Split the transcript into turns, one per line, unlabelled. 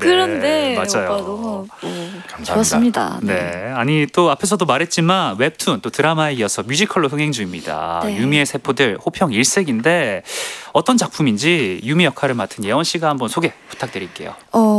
그런데
맞아요.
오빠 너무
감사합니다.
좋았습니다.
네. 아니 또 앞에서도 말했지만 웹툰 또 드라마에 이어서 뮤지컬로 흥행 중입니다.
네.
유미의 세포들 호평 일색인데 어떤 작품인지 유미 역할을 맡은 예원 씨가 한번 소개 부탁드릴게요.